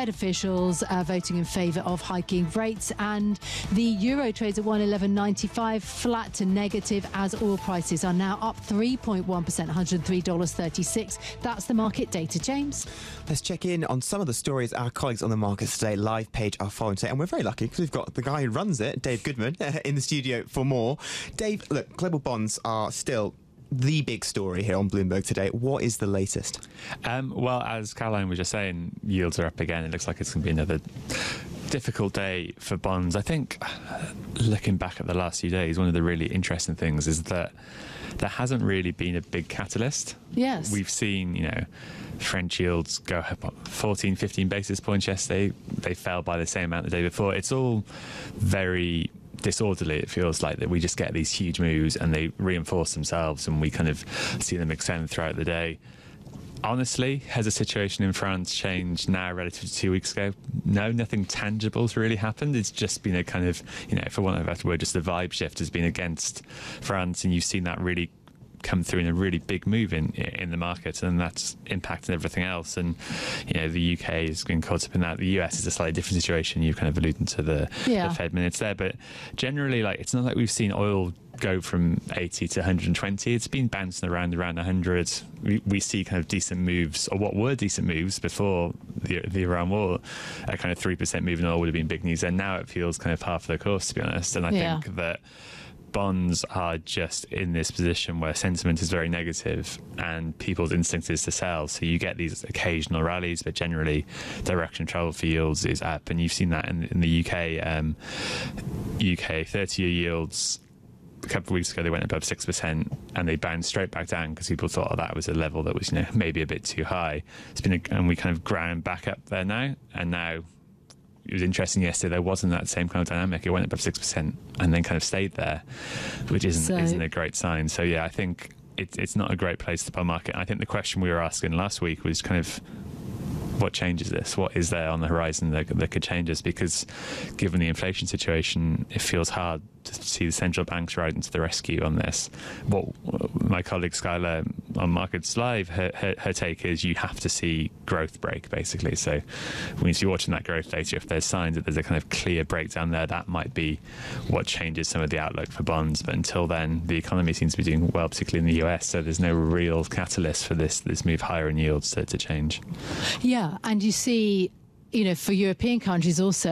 Fed officials voting in favour of hiking rates, and the euro trades at 111.95, flat to negative, as oil prices are now up 3.1%, $103.36. That's the market data. James? Let's check in on some of the stories our colleagues on the markets today live page are following today, and we're very lucky because we've got the guy who runs it, Dave Goodman, in the studio for more. Dave, look, global bonds are still the big story here on Bloomberg today. What is the latest? Well, as Caroline was just saying, yields are up again. It looks like it's going to be another difficult day for bonds. I think, looking back at the last few days, one of the really interesting things is that there hasn't really been a big catalyst. Yes. We've seen, French yields go up 14, 15 basis points yesterday. They fell by the same amount the day before. It's all very disorderly. It feels like that we just get these huge moves and they reinforce themselves and we kind of see them extend throughout the day. Honestly, has the situation in France changed now relative to 2 weeks ago? No, nothing tangible's really happened. It's just been a kind of, for want of a better word, just the vibe shift has been against France, and you've seen that really come through in a really big move in the market, and that's impacting everything else. And the UK has been caught up in that. The US is a slightly different situation. You've kind of alluded to the Fed minutes there, but generally, it's not like we've seen oil go from 80 to 120. It's been bouncing around 100. We see kind of decent moves, or what were decent moves before the Iran war. A kind of 3% move in oil would have been big news, and now it feels kind of half of the course, to be honest. And I think that bonds are just in this position where sentiment is very negative and people's instinct is to sell. So you get these occasional rallies, but generally direction of travel for yields is up. And you've seen that in the UK. UK 30-year yields a couple of weeks ago, they went above 6% and they bounced straight back down because people thought that was a level that was maybe a bit too high. And we kind of ground back up there now. And now, it was interesting yesterday, there wasn't that same kind of dynamic. It went above 6% and then kind of stayed there, which isn't a great sign. So, I think it's not a great place to buy market. I think the question we were asking last week was kind of, what changes this? What is there on the horizon that could change this? Because given the inflation situation, it feels hard to see the central banks riding to the rescue on this. What my colleague Skylar on Markets Live, her take is you have to see growth break, basically. So when you're watching that growth data, if there's signs that there's a kind of clear breakdown there, that might be what changes some of the outlook for bonds. But until then, the economy seems to be doing well, particularly in the US. So there's no real catalyst for this move higher in yields to change. Yeah, and you see, for European countries also,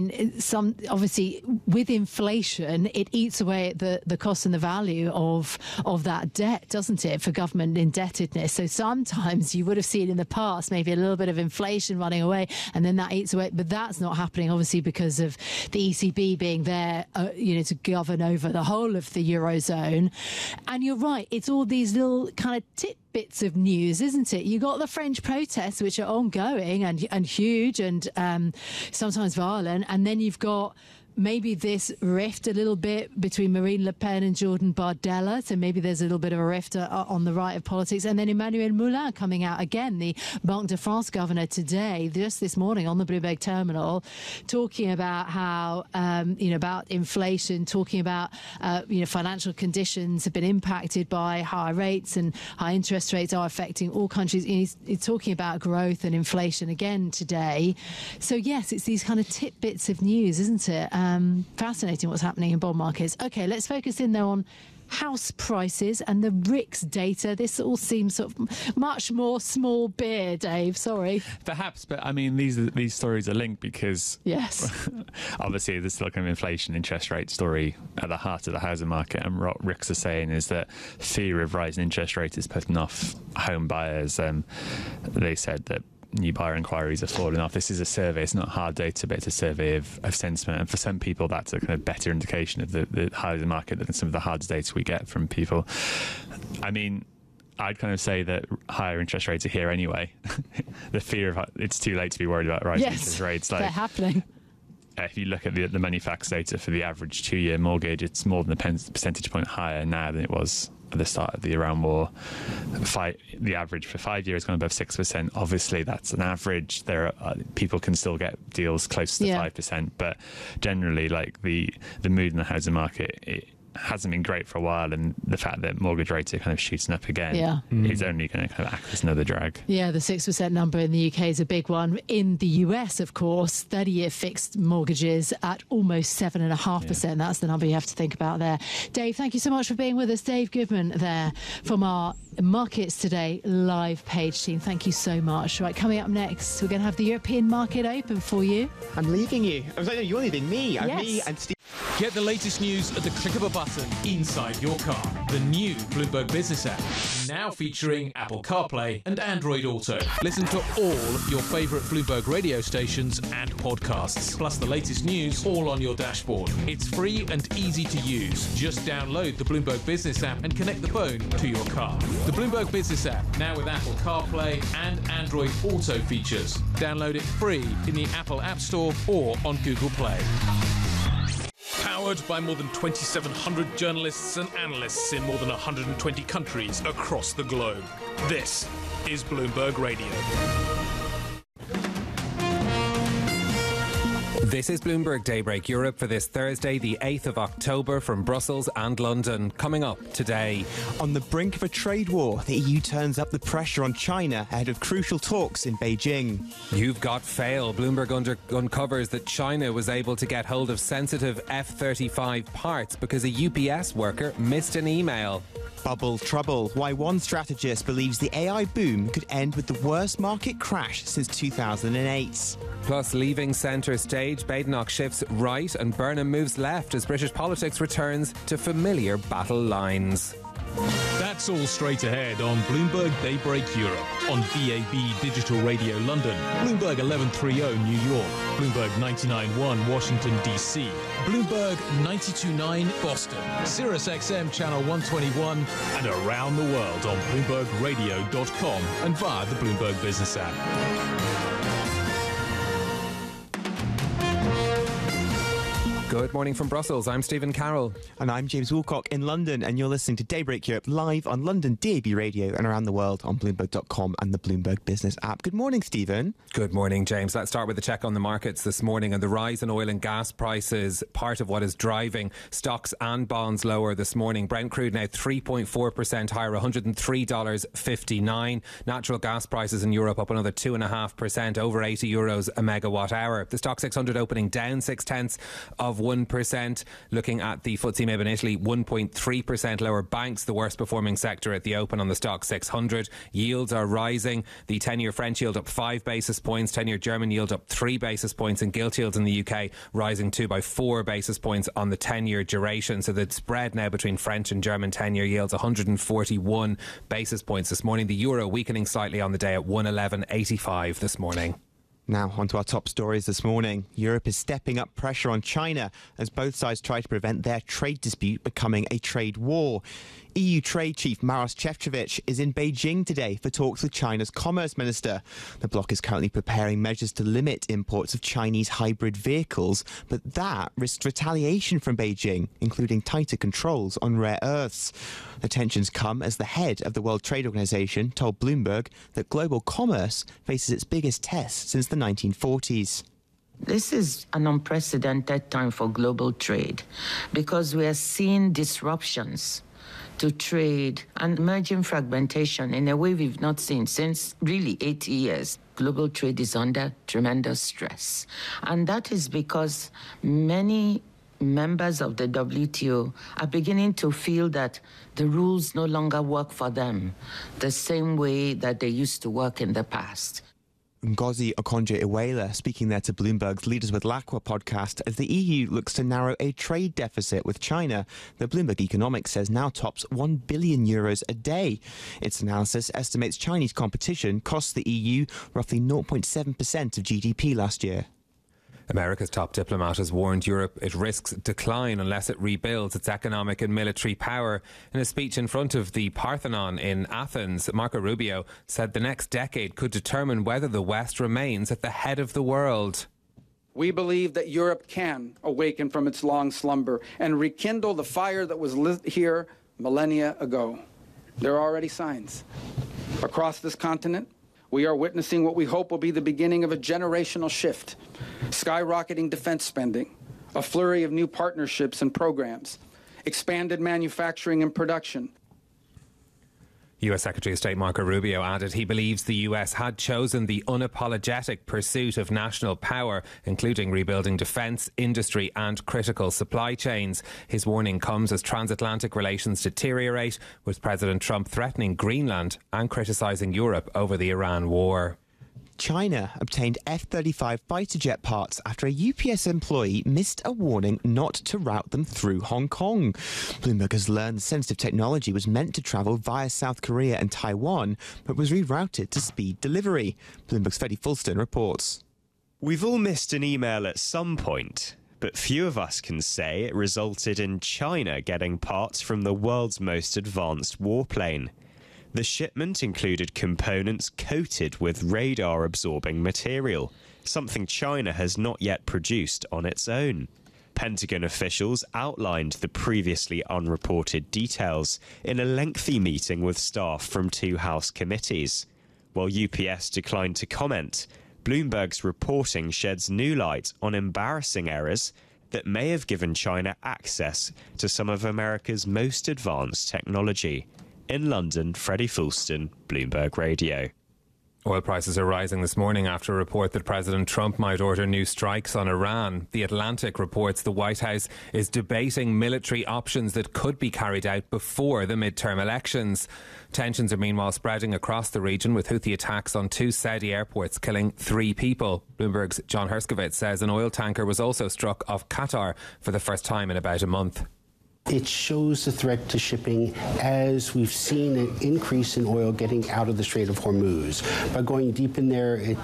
some obviously with inflation, it eats away at the cost and the value of that debt, doesn't it, for government indebtedness? So sometimes you would have seen in the past maybe a little bit of inflation running away, and then that eats away. But that's not happening, obviously, because of the ECB being there, to govern over the whole of the Eurozone. And you're right, it's all these little kind of bits of news, isn't it? You got the French protests, which are ongoing and huge and sometimes violent, and then you've got maybe this rift a little bit between Marine Le Pen and Jordan Bardella. So maybe there's a little bit of a rift on the right of politics. And then Emmanuel Moulin coming out again, the Banque de France governor, today, just this morning on the Bloomberg terminal, talking about how, about inflation, talking about, financial conditions have been impacted by higher rates, and high interest rates are affecting all countries. He's talking about growth and inflation again today. So yes, it's these kind of tidbits of news, isn't it? Fascinating what's happening in bond markets. Okay, let's focus in though on house prices and the RICS data. This all seems sort of much more small beer, Dave. Sorry. Perhaps, but these stories are linked because obviously there's still kind of inflation, interest rate story at the heart of the housing market. And what RICS are saying is that fear of rising interest rates is putting off home buyers. They said that new buyer inquiries are falling off. This is a survey. It's not hard data, but it's a survey of sentiment. And for some people, that's a kind of better indication of the housing market than some of the hard data we get from people. I'd kind of say that higher interest rates are here anyway. The fear of it's too late to be worried about rising interest rates. They're happening. If you look at the Moneyfacts data for the average 2-year mortgage, it's more than a percentage point higher now than it was at the start of the Iran war. The average for 5 years has gone above 6%. Obviously, that's an average. There are people can still get deals close to 5%, but generally, the mood in the housing market hasn't been great for a while, and the fact that mortgage rates are kind of shooting up again is only going to kind of act as another drag. Yeah, the 6% number in the UK is a big one. In the US, of course, 30-year fixed mortgages at almost 7.5%. Yeah. That's the number you have to think about there. Dave, thank you so much for being with us. Dave Goodman there from our Markets Today live page team. Thank you so much. Right, coming up next, we're going to have the European market open for you. I'm leaving you. I was like, no, you're leaving me. Yes. Me and Steve. Get the latest news at the click of a button inside your car. The new Bloomberg Business app, now featuring Apple CarPlay and Android Auto. Listen to all your favourite Bloomberg radio stations and podcasts, plus the latest news all on your dashboard. It's free and easy to use. Just download the Bloomberg Business app and connect the phone to your car. The Bloomberg Business app, now with Apple CarPlay and Android Auto features. Download it free in the Apple App Store or on Google Play. Powered by more than 2,700 journalists and analysts in more than 120 countries across the globe. This is Bloomberg Radio. This is Bloomberg Daybreak Europe for this Thursday, the 8th of October, from Brussels and London. Coming up today. On the brink of a trade war, the EU turns up the pressure on China ahead of crucial talks in Beijing. You've got fail. Bloomberg uncovers that China was able to get hold of sensitive F-35 parts because a UPS worker missed an email. Bubble trouble. Why one strategist believes the AI boom could end with the worst market crash since 2008. Plus, leaving centre stage, Badenoch shifts right and Burnham moves left as British politics returns to familiar battle lines. That's all straight ahead on Bloomberg Daybreak Europe, on DAB Digital Radio London, Bloomberg 1130 New York, Bloomberg 99.1 Washington DC, Bloomberg 92.9 Boston, Sirius XM Channel 121, and around the world on BloombergRadio.com and via the Bloomberg Business app. Good morning from Brussels. I'm Stephen Carroll. And I'm James Woolcock in London, and you're listening to Daybreak Europe live on London DAB Radio and around the world on Bloomberg.com and the Bloomberg Business app. Good morning, Stephen. Good morning, James. Let's start with a check on the markets this morning, and the rise in oil and gas prices, part of what is driving stocks and bonds lower this morning. Brent crude now 3.4% higher, $103.59. Natural gas prices in Europe up another 2.5%, over €80 a megawatt hour. The Stock 600 opening down 0.6%. Looking at the FTSE MIB in Italy, 1.3% lower. Banks, the worst performing sector at the open on the Stock 600. Yields are rising. The 10-year French yield up 5 basis points, 10-year German yield up 3 basis points, and gilt yields in the UK rising too by 4 basis points on the 10-year duration. So the spread now between French and German 10-year yields 141 basis points this morning. The euro weakening slightly on the day at 111.85 this morning. Now, onto our top stories this morning. Europe is stepping up pressure on China as both sides try to prevent their trade dispute becoming a trade war. EU Trade Chief Maros Šefčovič is in Beijing today for talks with China's Commerce Minister. The bloc is currently preparing measures to limit imports of Chinese hybrid vehicles, but that risks retaliation from Beijing, including tighter controls on rare earths. The tensions come as the head of the World Trade Organization told Bloomberg that global commerce faces its biggest test since the 1940s. This is an unprecedented time for global trade because we are seeing disruptions to trade and emerging fragmentation in a way we've not seen since really 80 years. Global trade is under tremendous stress. And that is because many members of the WTO are beginning to feel that the rules no longer work for them the same way that they used to work in the past. Ngozi Okonjo-Iweala speaking there to Bloomberg's Leaders with Lacqua podcast as the EU looks to narrow a trade deficit with China that Bloomberg Economics says now tops €1 billion a day. Its analysis estimates Chinese competition cost the EU roughly 0.7% of GDP last year. America's top diplomat has warned Europe it risks decline unless it rebuilds its economic and military power. In a speech in front of the Parthenon in Athens, Marco Rubio said the next decade could determine whether the West remains at the head of the world. We believe that Europe can awaken from its long slumber and rekindle the fire that was lit here millennia ago. There are already signs. Across this continent, we are witnessing what we hope will be the beginning of a generational shift. Skyrocketing defense spending, a flurry of new partnerships and programs, expanded manufacturing and production. US Secretary of State Marco Rubio added he believes the US had chosen the unapologetic pursuit of national power, including rebuilding defence, industry and critical supply chains. His warning comes as transatlantic relations deteriorate, with President Trump threatening Greenland and criticising Europe over the Iran war. China obtained F-35 fighter jet parts after a UPS employee missed a warning not to route them through Hong Kong. Bloomberg has learned the sensitive technology was meant to travel via South Korea and Taiwan, but was rerouted to speed delivery. Bloomberg's Freddie Fulston reports. We've all missed an email at some point, but few of us can say it resulted in China getting parts from the world's most advanced warplane. The shipment included components coated with radar-absorbing material, something China has not yet produced on its own. Pentagon officials outlined the previously unreported details in a lengthy meeting with staff from two House committees. While UPS declined to comment, Bloomberg's reporting sheds new light on embarrassing errors that may have given China access to some of America's most advanced technology. In London, Freddie Fulston, Bloomberg Radio. Oil prices are rising this morning after a report that President Trump might order new strikes on Iran. The Atlantic reports the White House is debating military options that could be carried out before the midterm elections. Tensions are meanwhile spreading across the region, with Houthi attacks on two Saudi airports killing 3 people. Bloomberg's John Herskovitz says an oil tanker was also struck off Qatar for the first time in about a month. It shows the threat to shipping as we've seen an increase in oil getting out of the Strait of Hormuz. By going deep in there, it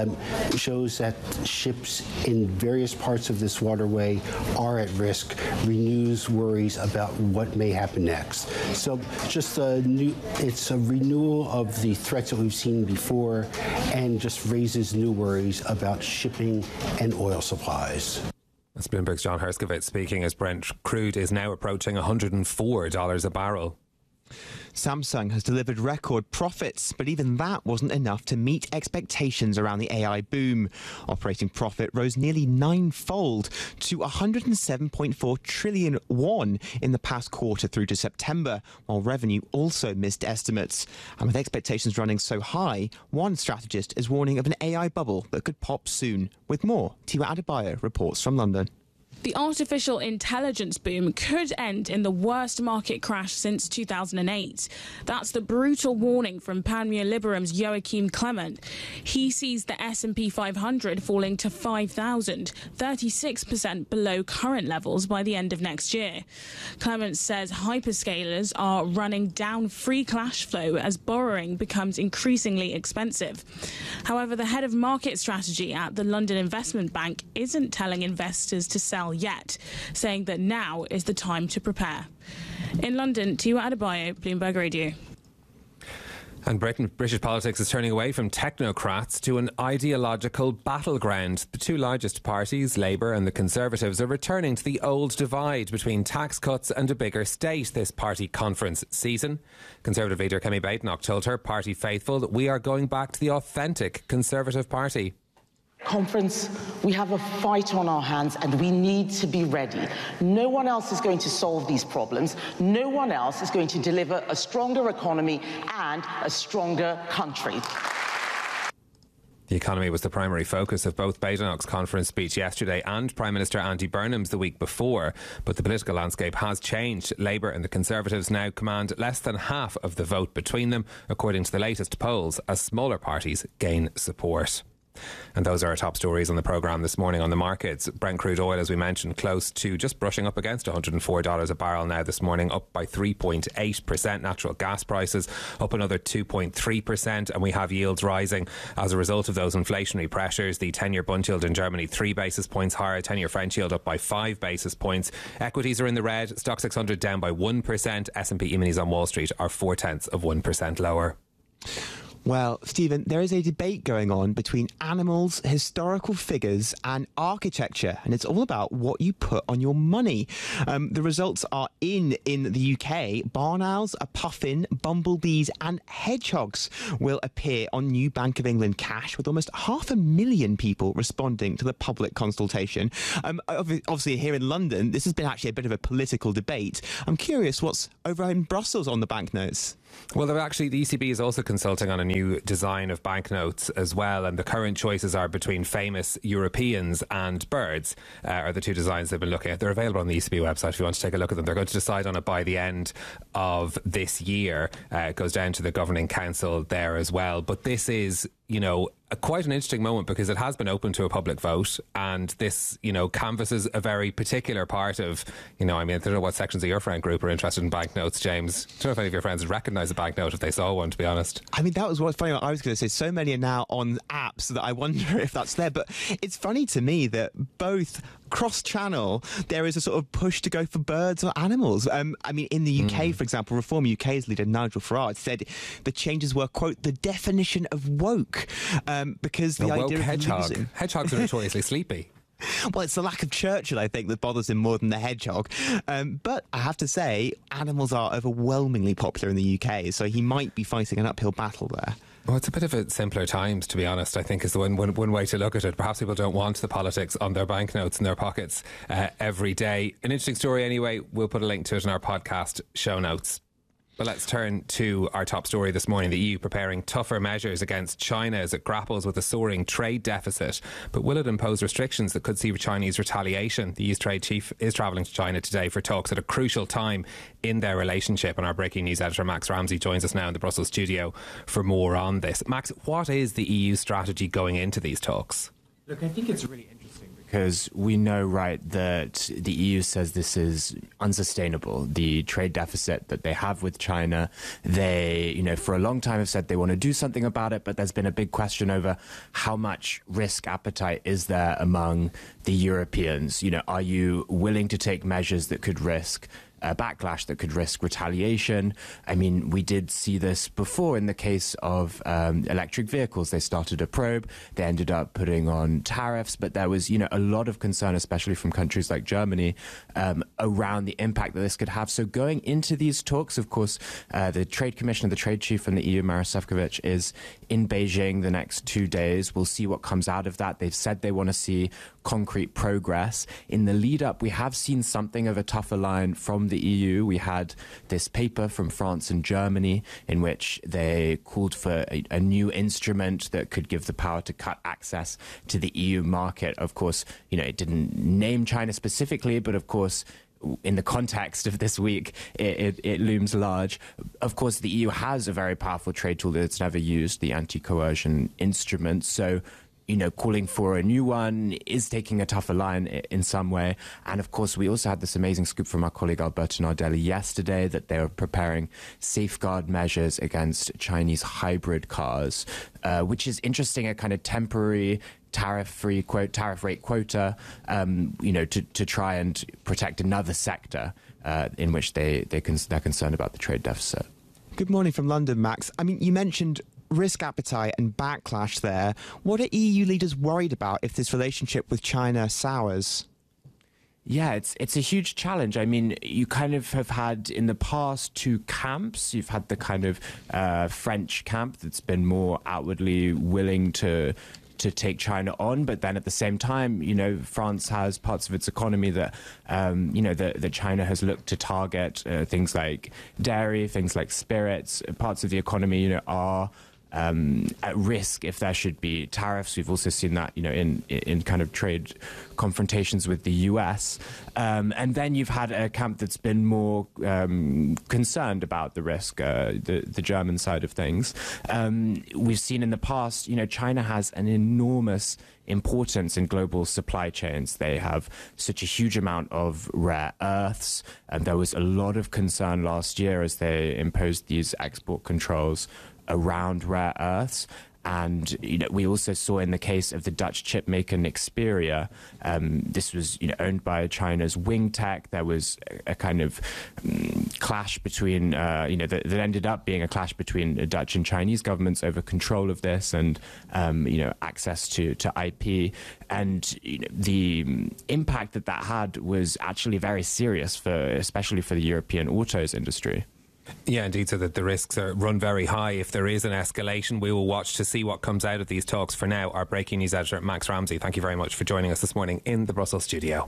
shows that ships in various parts of this waterway are at risk, renews worries about what may happen next. So just it's a renewal of the threats that we've seen before and just raises new worries about shipping and oil supplies. That's Bloomberg's John Herskovitz speaking as Brent crude is now approaching $104 a barrel. Samsung has delivered record profits, but even that wasn't enough to meet expectations around the AI boom. Operating profit rose nearly 9-fold to 107.4 trillion won in the past quarter through to September, while revenue also missed estimates. And with expectations running so high, one strategist is warning of an AI bubble that could pop soon. With more, Tiwa Adebayo reports from London. The artificial intelligence boom could end in the worst market crash since 2008. That's the brutal warning from Panmure Liberum's Joachim Clement. He sees the S&P 500 falling to 5,000, 36% below current levels by the end of next year. Clement says hyperscalers are running down free cash flow as borrowing becomes increasingly expensive. However, the head of market strategy at the London Investment Bank isn't telling investors to sell yet, saying that now is the time to prepare. In London, Tiwa Adebayo, Bloomberg Radio. And British politics is turning away from technocrats to an ideological battleground. The two largest parties, Labour and the Conservatives, are returning to the old divide between tax cuts and a bigger state this party conference season. Conservative leader Kemi Badenoch told her party faithful that we are going back to the authentic Conservative Party. Conference, we have a fight on our hands and we need to be ready. No one else is going to solve these problems. No one else is going to deliver a stronger economy and a stronger country. The economy was the primary focus of both Badenoch's conference speech yesterday and Prime Minister Andy Burnham's the week before. But the political landscape has changed. Labour and the Conservatives now command less than half of the vote between them, according to the latest polls, as smaller parties gain support. And those are our top stories on the programme this morning on the markets. Brent crude oil, as we mentioned, close to just brushing up against $104 a barrel now this morning, up by 3.8%. Natural gas prices up another 2.3%, and we have yields rising as a result of those inflationary pressures. The 10-year Bund yield in Germany 3 basis points higher, 10-year French yield up by 5 basis points. Equities are in the red, Stoxx 600 down by 1%, S&P E-minis on Wall Street are 0.4% lower. Well, Stephen, there is a debate going on between animals, historical figures and architecture, and it's all about what you put on your money. The results are in the UK. Barn owls, a puffin, bumblebees and hedgehogs will appear on new Bank of England cash, with almost 500,000 people responding to the public consultation. Obviously, here in London, this has been actually a bit of a political debate. I'm curious what's over in Brussels on the banknotes. Well, the ECB is also consulting on a new design of banknotes as well, and the current choices are between famous Europeans and birds, are the two designs they've been looking at. They're available on the ECB website if you want to take a look at them. They're going to decide on it by the end of this year. It goes down to the governing council there as well. But this is, quite an interesting moment because it has been open to a public vote, and this, canvasses a very particular part of, I don't know what sections of your friend group are interested in banknotes, James. I don't know if any of your friends would recognise a banknote if they saw one, to be honest. That was what's funny. I was going to say, so many are now on apps that I wonder if that's there. But it's funny to me that both cross-channel, there is a sort of push to go for birds or animals. In the UK, for example, Reform UK's leader Nigel Farage said the changes were, quote, the definition of woke, because the idea of hedgehogs are notoriously sleepy. Well, it's the lack of Churchill, I think, that bothers him more than the hedgehog. But I have to say, animals are overwhelmingly popular in the UK, so he might be fighting an uphill battle there. Well, it's a bit of a simpler times, to be honest, I think is the one way to look at it. Perhaps people don't want the politics on their banknotes in their pockets every day. An interesting story anyway. We'll put a link to it in our podcast show notes. But let's turn to our top story this morning. The EU preparing tougher measures against China as it grapples with a soaring trade deficit. But will it impose restrictions that could see Chinese retaliation? The EU's trade chief is travelling to China today for talks at a crucial time in their relationship. And our breaking news editor, Max Ramsey, joins us now in the Brussels studio for more on this. Max, what is the EU strategy going into these talks? Look, I think it's really interesting because we know, right, that the EU says this is unsustainable. The trade deficit that they have with China, they, for a long time have said they want to do something about it, but there's been a big question over how much risk appetite is there among the Europeans. Are you willing to take measures that could risk backlash, that could risk retaliation? We did see this before in the case of electric vehicles. They started a probe, they ended up putting on tariffs, but there was, a lot of concern, especially from countries like Germany, around the impact that this could have. So going into these talks, of course, the Trade Commissioner, the Trade Chief from the EU, Maroš Šefčovič, is in Beijing the next 2 days. We'll see what comes out of that. They've said they want to see concrete progress. In the lead up, we have seen something of a tougher line from the EU. We had this paper from France and Germany in which they called for a new instrument that could give the power to cut access to the EU market. Of course, it didn't name China specifically, but of course, in the context of this week, it looms large. Of course, the EU has a very powerful trade tool that it's never used, the anti-coercion instrument. So, calling for a new one is taking a tougher line in some way. And of course, we also had this amazing scoop from our colleague Alberto Nardelli yesterday that they were preparing safeguard measures against Chinese hybrid cars, which is interesting, a kind of temporary tariff rate quota, to try and protect another sector in which they're concerned about the trade deficit. Good morning from London, Max. You mentioned risk appetite and backlash there. What are EU leaders worried about if this relationship with China sours? Yeah, it's a huge challenge. You kind of have had in the past two camps. You've had the kind of French camp that's been more outwardly willing to take China on, but then at the same time, France has parts of its economy that, that China has looked to target, things like dairy, things like spirits. Parts of the economy, are at risk if there should be tariffs. We've also seen that, in kind of trade confrontations with the US. And then you've had a camp that's been more concerned about the risk, the German side of things. We've seen in the past, China has an enormous importance in global supply chains. They have such a huge amount of rare earths, and there was a lot of concern last year as they imposed these export controls around rare earths. And we also saw in the case of the Dutch chip maker Nexperia, this was owned by China's Wingtech. There was a kind of clash between that ended up being a clash between the Dutch and Chinese governments over control of this and access to IP. And the impact that had was actually very serious, especially for the European autos industry. Yeah, indeed, so that the risks run very high. If there is an escalation, we will watch to see what comes out of these talks. For now, our breaking news editor, Max Ramsey, thank you very much for joining us this morning in the Brussels studio.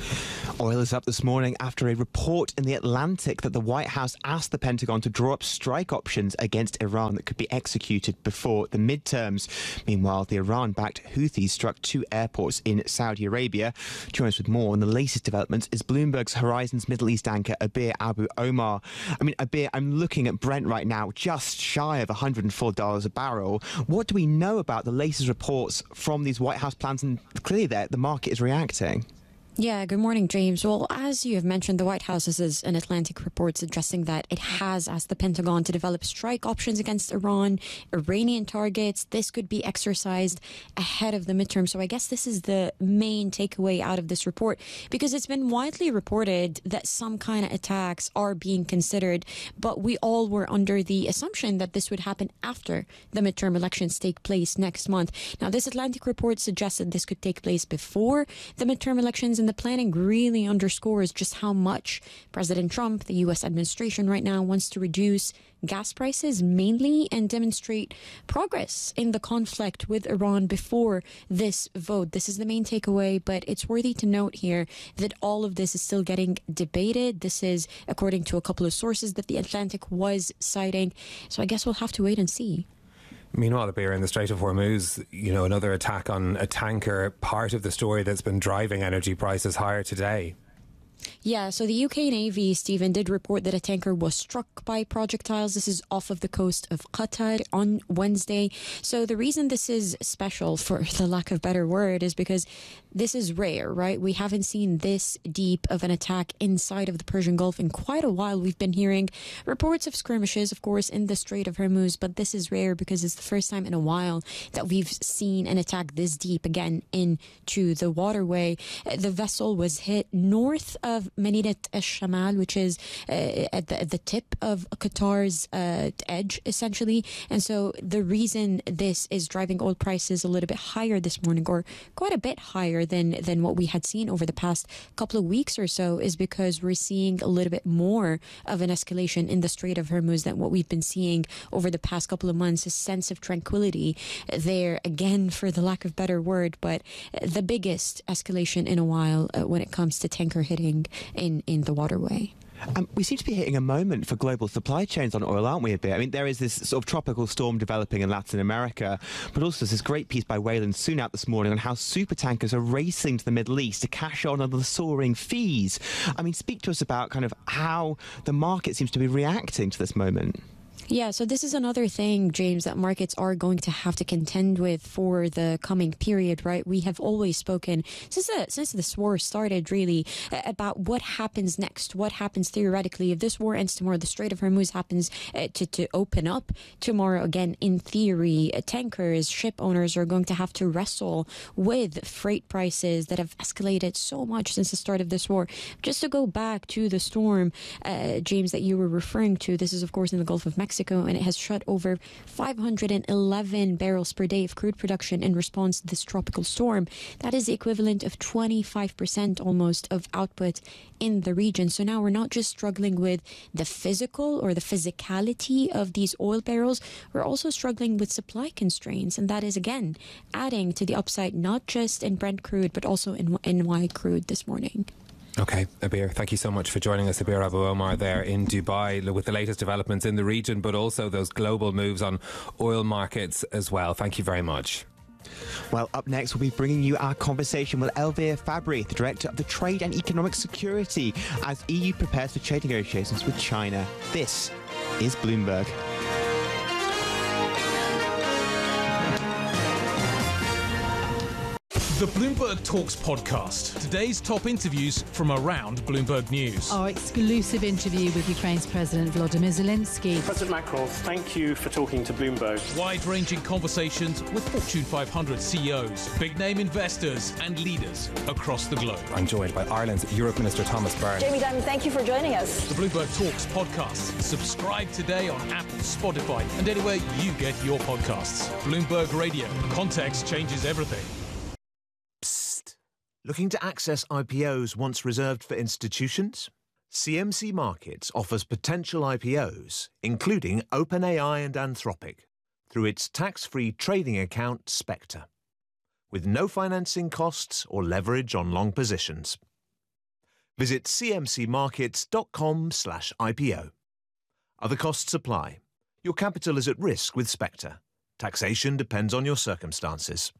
Oil is up this morning after a report in The Atlantic that the White House asked the Pentagon to draw up strike options against Iran that could be executed before the midterms. Meanwhile, the Iran-backed Houthis struck 2 airports in Saudi Arabia. Join us with more on the latest developments is Bloomberg's Horizons Middle East anchor Abir Abu Omar. I mean, Abir, I'm looking at Brent right now, just shy of $104 a barrel. What do we know about the latest reports from these White House plans? And clearly the market is reacting. Yeah, good morning, James. Well, as you have mentioned, the White House is an Atlantic report suggesting that it has asked the Pentagon to develop strike options against Iran, Iranian targets. This could be exercised ahead of the midterm. So I guess this is the main takeaway out of this report, because it's been widely reported that some kind of attacks are being considered, but we all were under the assumption that this would happen after the midterm elections take place next month. Now, this Atlantic report suggested this could take place before the midterm elections, and the planning really underscores just how much President Trump, the U.S. administration right now, wants to reduce gas prices mainly and demonstrate progress in the conflict with Iran before this vote. This is the main takeaway, but it's worthy to note here that all of this is still getting debated. This is according to a couple of sources that the Atlantic was citing. So I guess we'll have to wait and see. Meanwhile, Abir, in the Strait of Hormuz, another attack on a tanker, part of the story that's been driving energy prices higher today. Yeah, so the UK Navy, Stephen, did report that a tanker was struck by projectiles. This is off of the coast of Qatar on Wednesday. So the reason this is special, for the lack of better word, is because this is rare, right? We haven't seen this deep of an attack inside of the Persian Gulf in quite a while. We've been hearing reports of skirmishes, of course, in the Strait of Hormuz, but this is rare because it's the first time in a while that we've seen an attack this deep again into the waterway. The vessel was hit north of Medinet al-Shamal, which is at the tip of Qatar's edge, essentially. And so the reason this is driving oil prices a little bit higher this morning, or quite a bit higher than what we had seen over the past couple of weeks or so, is because we're seeing a little bit more of an escalation in the Strait of Hormuz than what we've been seeing over the past couple of months. A sense of tranquility there, again, for the lack of better word, but the biggest escalation in a while when it comes to tanker hitting in the waterway. We seem to be hitting a moment for global supply chains on oil, aren't we, a bit? I mean, there is this sort of tropical storm developing in Latin America, but also there's this great piece by Wayland Soon out this morning on how supertankers are racing to the Middle East to cash on the soaring fees. I mean, speak to us about kind of how the market seems to be reacting to this moment. Yeah, so this is another thing, James, that markets are going to have to contend with for the coming period, right? We have always spoken, since this war started, really, about what happens next, what happens theoretically. If this war ends tomorrow, the Strait of Hormuz happens to open up tomorrow again, in theory, tankers, ship owners are going to have to wrestle with freight prices that have escalated so much since the start of this war. Just to go back to the storm, James, that you were referring to, this is, of course, in the Gulf of Mexico, and it has shut over 511 barrels per day of crude production in response to this tropical storm. That is the equivalent of 25% almost of output in the region. So now we're not just struggling with the physical or the physicality of these oil barrels, we're also struggling with supply constraints, and that is, again, adding to the upside, not just in Brent crude, but also in NY crude this morning. Okay, Abir, thank you so much for joining us. Abir Abu Omar there in Dubai with the latest developments in the region, but also those global moves on oil markets as well. Thank you very much. Well, up next, we'll be bringing you our conversation with Elvire Fabry, the Director of the Trade and Economic Security, as EU prepares for trade negotiations with China. This is Bloomberg. The Bloomberg Talks podcast. Today's top interviews from around Bloomberg News. Our exclusive interview with Ukraine's President Volodymyr Zelensky. President Macron, thank you for talking to Bloomberg. Wide-ranging conversations with Fortune 500 CEOs, big-name investors and leaders across the globe. I'm joined by Ireland's Europe Minister Thomas Byrne. Jamie Dimon, thank you for joining us. The Bloomberg Talks podcast. Subscribe today on Apple, Spotify and anywhere you get your podcasts. Bloomberg Radio. Context changes everything. Looking to access IPOs once reserved for institutions? CMC Markets offers potential IPOs, including OpenAI and Anthropic, through its tax-free trading account Spectre, with no financing costs or leverage on long positions. Visit cmcmarkets.com/IPO. Other costs apply. Your capital is at risk with Spectre. Taxation depends on your circumstances.